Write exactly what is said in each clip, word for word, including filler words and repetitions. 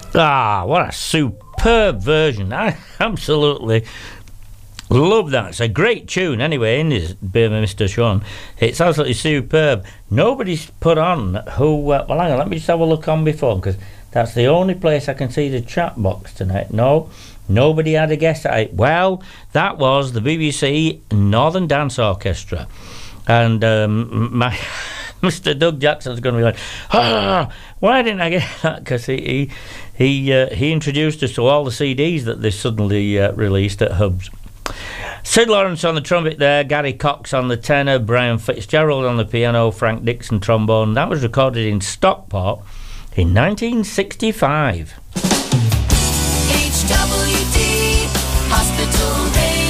Ah, what a superb version. I absolutely love that. It's a great tune anyway, isn't it, Mister Sean? It's absolutely superb. Nobody's put on who... Uh, well, hang on, let me just have a look on before, because that's the only place I can see the chat box tonight. No, nobody had a guess at it. Well, that was the B B C Northern Dance Orchestra. And um, my... Mister Doug Jackson's going to be like, ah, why didn't I get that? Because he he he, uh, he introduced us to all the C Ds that they suddenly uh, released at Hubs. Sid Lawrence on the trumpet there, Gary Cox on the tenor, Brian Fitzgerald on the piano, Frank Dixon trombone. That was recorded in Stockport in nineteen sixty-five. H W D Hospital Radio.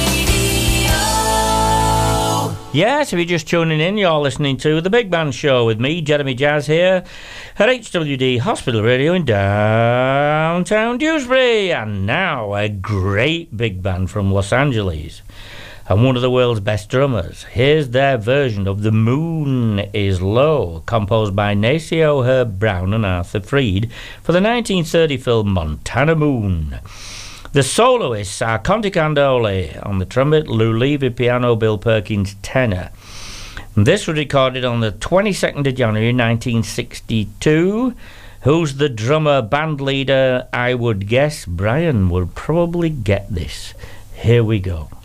Yes, if you're just tuning in, you're listening to The Big Band Show with me, Jeremy Jazz, here at H W D Hospital Radio in downtown Dewsbury. And now a great big band from Los Angeles and one of the world's best drummers. Here's their version of The Moon Is Low, composed by Nacio Herb Brown and Arthur Freed for the nineteen thirty film Montana Moon. The soloists are Conte Candole on the trumpet, Lou Levy piano, Bill Perkins tenor. And this was recorded on the twenty-second of January nineteen sixty-two. Who's the drummer, band leader? I would guess Brian would probably get this. Here we go.